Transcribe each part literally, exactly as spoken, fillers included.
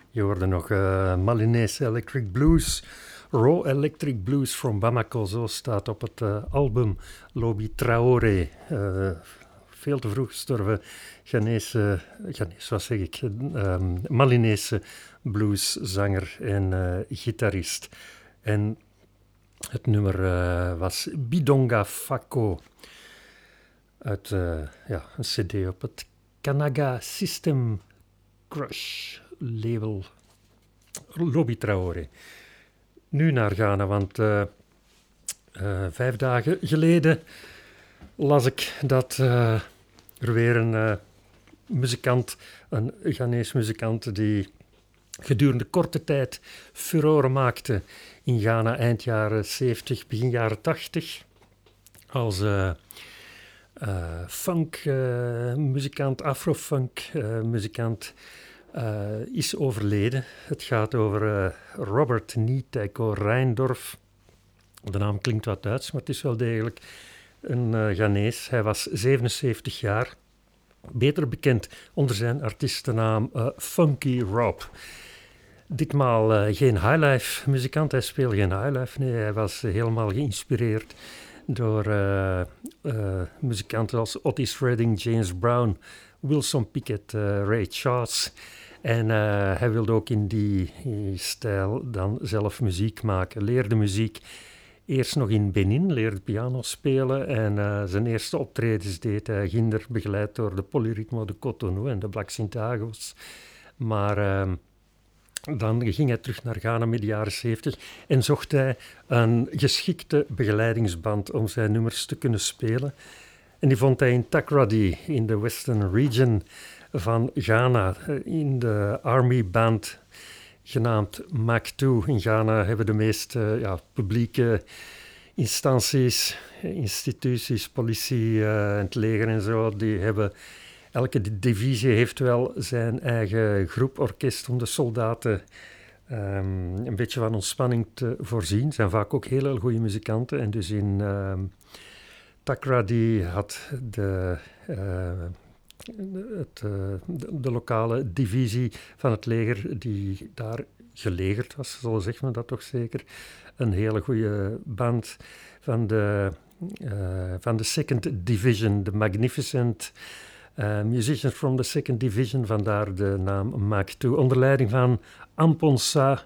Je hoorde nog uh, Malinese Electric Blues, Raw Electric Blues from Bamako, zo staat op het uh, album Lobby Traoré. Uh, veel te vroeg gestorven Ghanese, Ghanese wat zeg ik, um, Malinese blueszanger en uh, gitarist. En het nummer uh, was Bidonga Fako uit uh, ja, een cd op het Kanaga System Crush label Lobby Traoré. Nu naar Ghana, want uh, uh, vijf dagen geleden las ik dat uh, er weer een uh, muzikant, een Ghanese muzikant die gedurende korte tijd furore maakte in Ghana eind jaren zeventig, begin jaren tachtig, als uh, uh, funk uh, muzikant, afrofunk uh, muzikant. Uh, is overleden. Het gaat over uh, Robert Niteko Reindorf. De naam klinkt wat Duits, maar het is wel degelijk een uh, Ghanees. Hij was zevenenzeventig jaar, beter bekend onder zijn artiestennaam uh, Funky Rob. Ditmaal uh, geen highlife muzikant, hij speelde geen highlife, nee, hij was uh, helemaal geïnspireerd door uh, uh, muzikanten als Otis Redding, James Brown, Wilson Pickett, uh, Ray Charles. En uh, hij wilde ook in die, die stijl dan zelf muziek maken. Leerde muziek eerst nog in Benin, leerde piano spelen. En uh, zijn eerste optredens deed hij ginder, begeleid door de Polyritmo de Cotonou en de Black Sintagos. Maar uh, dan ging hij terug naar Ghana midden jaren zeventig en zocht hij een geschikte begeleidingsband om zijn nummers te kunnen spelen. En die vond hij in Takoradi, in de Western Region van Ghana, in de Army Band, genaamd M A C twee. In Ghana hebben de meeste ja, publieke instanties, instituties, politie, uh, het leger en zo, die hebben, elke divisie heeft wel zijn eigen groep, orkest om de soldaten um, een beetje van ontspanning te voorzien. Zijn vaak ook heel, heel goede muzikanten en dus in Um, Takoradi had de, uh, het, uh, de, de lokale divisie van het leger die daar gelegerd was, zo zegt men dat toch zeker, een hele goede band van de, uh, van de Second Division, de Magnificent uh, Musicians from the Second Division, vandaar de naam M A C twee, onder leiding van Amponsa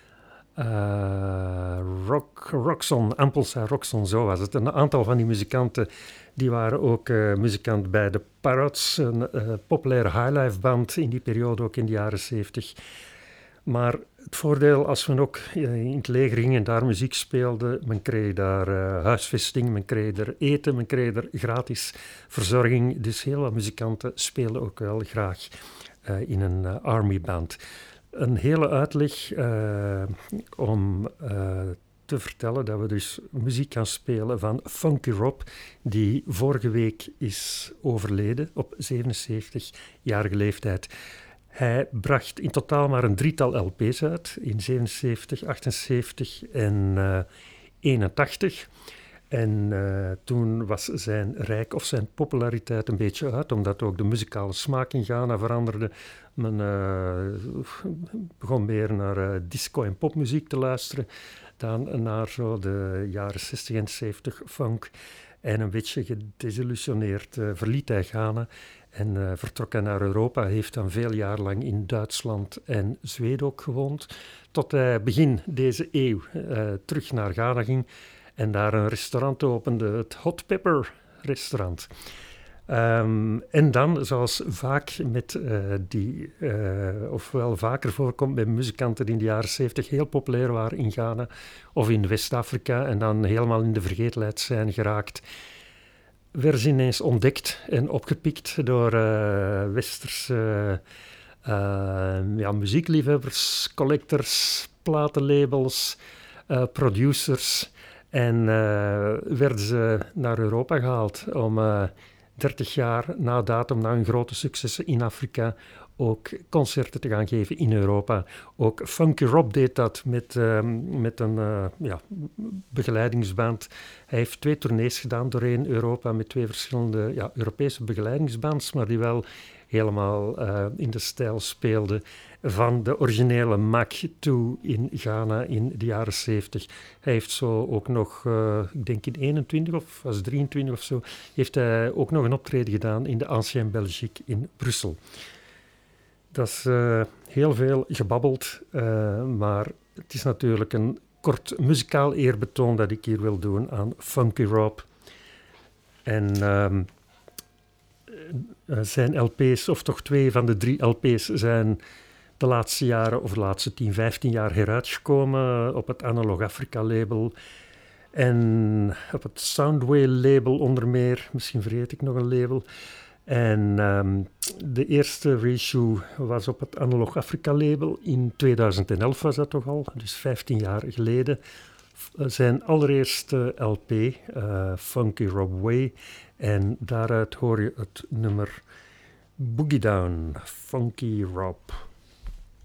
Uh, Rock, Roxon, Amponsa Roxon, zo was het. Een aantal van die muzikanten die waren ook uh, muzikant bij de Parrots, een uh, populaire highlife band in die periode, ook in de jaren zeventig. Maar het voordeel, als we ook uh, in het leger gingen en daar muziek speelden, men kreeg daar uh, huisvesting, men kreeg er eten, men kreeg er gratis verzorging. Dus heel wat muzikanten spelen ook wel graag uh, in een uh, army band. Een hele uitleg uh, om uh, te vertellen dat we dus muziek gaan spelen van Funky Rob, die vorige week is overleden op zevenenzeventigjarige leeftijd. Hij bracht in totaal maar een drietal L P's uit, in zevenenzeventig, achtenzeventig en uh, eenentachtig. En uh, toen was zijn rijk of zijn populariteit een beetje uit, omdat ook de muzikale smaak in Ghana veranderde. Men uh, begon meer naar uh, disco- en popmuziek te luisteren dan naar zo de jaren zestig en zeventig funk. En een beetje gedesillusioneerd uh, verliet hij Ghana en uh, vertrok hij naar Europa. Hij heeft dan veel jaar lang in Duitsland en Zweden ook gewoond, tot hij begin deze eeuw uh, terug naar Ghana ging en daar een restaurant opende, het Hot Pepper restaurant. Um, en dan, zoals vaak met uh, die, uh, of wel vaker voorkomt bij muzikanten die in de jaren zeventig heel populair waren in Ghana of in West-Afrika en dan helemaal in de vergetelheid zijn geraakt, werden ze ineens ontdekt en opgepikt door uh, westerse uh, ja, muziekliefhebbers, collectors, platenlabels, uh, producers. En uh, werden ze naar Europa gehaald om uh, dertig jaar na datum, na hun grote successen in Afrika, ook concerten te gaan geven in Europa. Ook Funky Rob deed dat met, uh, met een uh, ja, begeleidingsband. Hij heeft twee tournees gedaan doorheen Europa met twee verschillende ja, Europese begeleidingsbands, maar die wel helemaal uh, in de stijl speelde van de originele Mac twee in Ghana in de jaren zeventig. Hij heeft zo ook nog, uh, ik denk in eenentwintig of was drieëntwintig of zo, heeft hij ook nog een optreden gedaan in de Ancien Belgique in Brussel. Dat is uh, heel veel gebabbeld, uh, maar het is natuurlijk een kort muzikaal eerbetoon dat ik hier wil doen aan Funky Rob. En um, zijn L P's, of toch twee van de drie L P's, zijn de laatste jaren of de laatste tien, vijftien jaar heruitgekomen op het Analog Africa label. En op het Soundway label onder meer, misschien vergeet ik nog een label. En um, de eerste reissue was op het Analog Africa label. In tweeduizend elf was dat toch al, dus vijftien jaar geleden. Zijn allereerste L P, uh, Funky Rob Way. En daaruit hoor je het nummer Boogie Down, Funky Rob.